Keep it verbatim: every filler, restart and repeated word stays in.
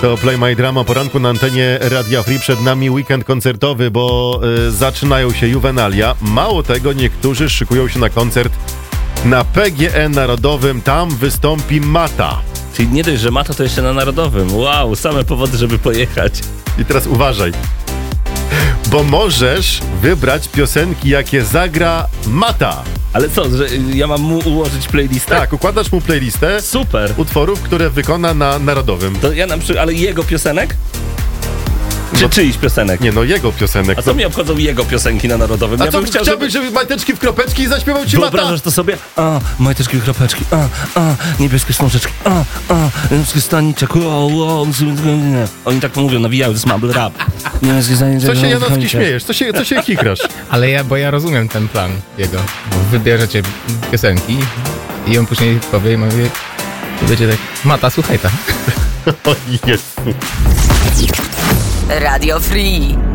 To Play My Drama poranku na antenie Radia Free. Przed nami weekend koncertowy, bo y, zaczynają się Juvenalia. Mało tego, niektórzy szykują się na koncert na P G E Narodowym. Tam wystąpi Mata. Czyli nie dość, że Mata, to jeszcze na Narodowym. Wow, same powody, żeby pojechać. I teraz uważaj, bo możesz wybrać piosenki, jakie zagra Mata. Ale co, że ja mam mu ułożyć playlistę? Tak, układasz mu playlistę Super. utworów, które wykona na Narodowym. To ja na przykład, ale jego piosenek? Czy No, czyjś piosenek? Nie, no jego piosenek. A co mnie obchodzą jego piosenki na Narodowym? A Ja co, bym chciał, chciałbyś, żeby... żeby majteczki w kropeczki i zaśpiewał ci Mata? Wyobrażasz to sobie? A, majteczki w kropeczki, a, a, niebieskie słoneczki, a, a, niebieskie staniczek, wow, wow. Oni tak mówią, nawijają, to jest mumble rap. Co się, Janowski, śmiejesz? Co się, co się chichrasz? Ale ja, bo ja rozumiem ten plan jego. Wybierzecie piosenki i on później powie i mówi, będzie tak, Mata, słuchaj ta. O Jezu. Radio Free.